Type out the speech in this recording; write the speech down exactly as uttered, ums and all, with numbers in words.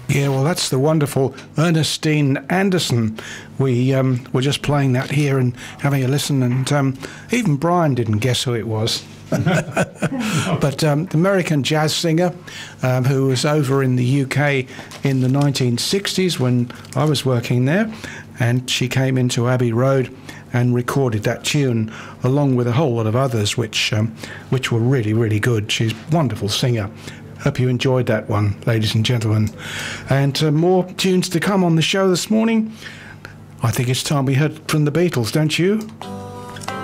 Yeah, well, that's the wonderful Ernestine Anderson. We um, were just playing that here and having a listen, and um, even Brian didn't guess who it was. But um, the American jazz singer um, who was over in the U K in the nineteen sixties when I was working there, and she came into Abbey Road and recorded that tune along with a whole lot of others which um, which were really, really good. She's a wonderful singer. Hope you enjoyed that one, ladies and gentlemen. And uh, more tunes to come on the show this morning. I think it's time we heard from the Beatles, don't you?